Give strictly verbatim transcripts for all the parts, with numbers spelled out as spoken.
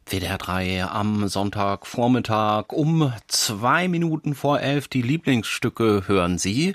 W D R drei am Sonntagvormittag um zwei Minuten vor elf. Die Lieblingsstücke hören Sie.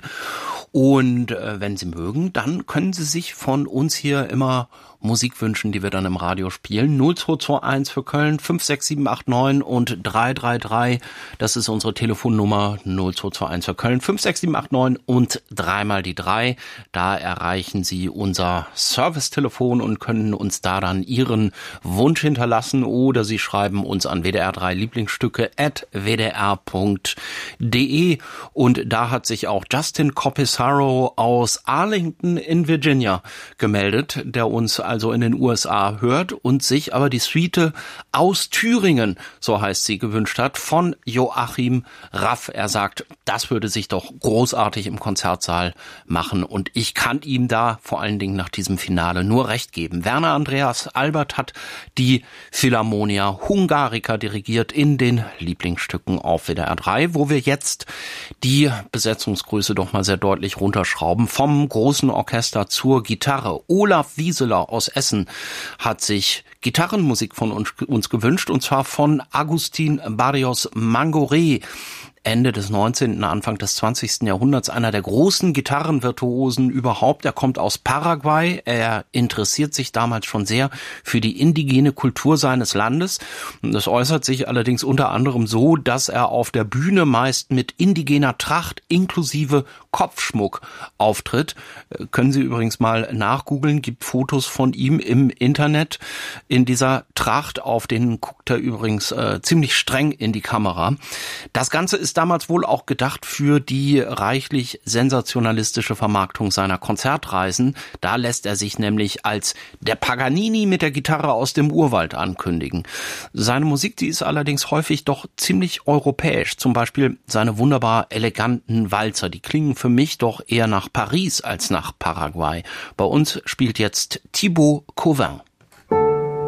Und äh, wenn Sie mögen, dann können Sie sich von uns hier immer Musik wünschen, die wir dann im Radio spielen. null zwei zwei eins für Köln, fünf sechs sieben acht neun und drei drei drei. Das ist unsere Telefonnummer. null zwei zwei eins für Köln, fünf sechs sieben acht neun und dreimal die drei. Da erreichen Sie unser Servicetelefon und können uns da dann Ihren Wunsch hinterlassen, oder Sie schreiben uns an w d r drei Lieblingsstücke at w d r punkt d e. Und da hat sich auch Justin Copisaro aus Arlington in Virginia gemeldet, der uns also in den U S A hört und sich aber die Suite aus Thüringen, so heißt sie, gewünscht hat, von Joachim Raff. Er sagt, das würde sich doch großartig im Konzertsaal machen, und ich kann ihm da vor allen Dingen nach diesem Finale nur recht geben. Werner Andreas Albert hat die Philharmonia Hungarica dirigiert in den Lieblingsstücken auf W D R drei, wo wir jetzt die Besetzungsgröße doch mal sehr deutlich runterschrauben. Vom großen Orchester zur Gitarre. Olaf Wieseler aus Essen hat sich Gitarrenmusik von uns, uns gewünscht, und zwar von Agustin Barrios Mangoré. Ende des neunzehnten, Anfang des zwanzigsten Jahrhunderts, einer der großen Gitarrenvirtuosen überhaupt. Er kommt aus Paraguay. Er interessiert sich damals schon sehr für die indigene Kultur seines Landes. Das äußert sich allerdings unter anderem so, dass er auf der Bühne meist mit indigener Tracht inklusive Kopfschmuck auftritt. Können Sie übrigens mal nachgoogeln, gibt Fotos von ihm im Internet in dieser Tracht. Auf denen guckt er übrigens äh, ziemlich streng in die Kamera. Das Ganze ist damals wohl auch gedacht für die reichlich sensationalistische Vermarktung seiner Konzertreisen. Da lässt er sich nämlich als der Paganini mit der Gitarre aus dem Urwald ankündigen. Seine Musik, die ist allerdings häufig doch ziemlich europäisch. Zum Beispiel seine wunderbar eleganten Walzer. Die klingen für mich doch eher nach Paris als nach Paraguay. Bei uns spielt jetzt Thibaut Cauvin.